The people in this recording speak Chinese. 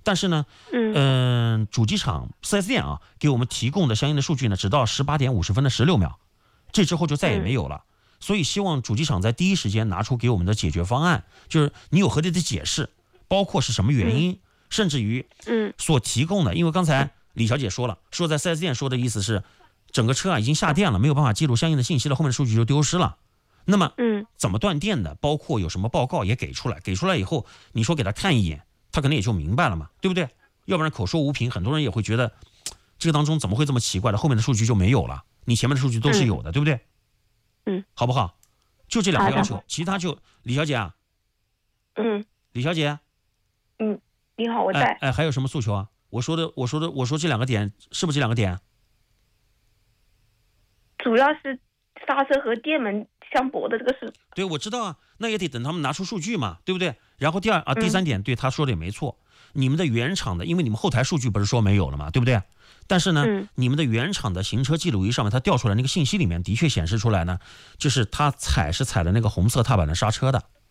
但是呢，主机厂 4S 店啊给我们提供的相应的数据呢，只到18点50分的16秒，这之后就再也没有了。所以希望主机厂在第一时间拿出给我们的解决方案，就是你有合理的解释，包括是什么原因，甚至于所提供的，因为刚才李小姐说了，说在 4S 店说的意思是，整个车啊已经下电了，没有办法记录相应的信息了，后面的数据就丢失了。那么怎么断电的，包括有什么报告也给出来，给出来以后，你说给他看一眼，他可能也就明白了嘛，对不对？要不然口说无凭，很多人也会觉得这个当中怎么会这么奇怪的，后面的数据就没有了，你前面的数据都是有的，对不对？好不好？就这两个要求，其他就李小姐啊，李小姐， 你好，我在。 还有什么诉求啊？我说这两个点是不是这两个点？ 主要是刹车和电门相驳的这个是。 对，我知道啊，那也得等他们拿出数据嘛，对不对？然后第三点，对他说的也没错，你们的原厂的，因为你们后台数据不是说没有了嘛，对不对？但是呢，你们的原厂的行车记录仪上面，它调出来那个信息里面的确显示出来呢，就是它踩的那个红色踏板的刹车的。